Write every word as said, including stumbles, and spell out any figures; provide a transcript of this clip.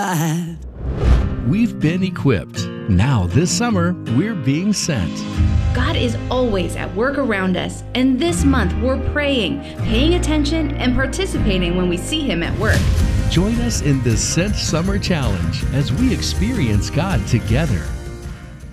alive. We've been equipped. Now this summer, we're being sent. God is always at work around us, and this month we're praying, paying attention, and participating when we see Him at work. Join us in the Sent Summer Challenge as we experience God together.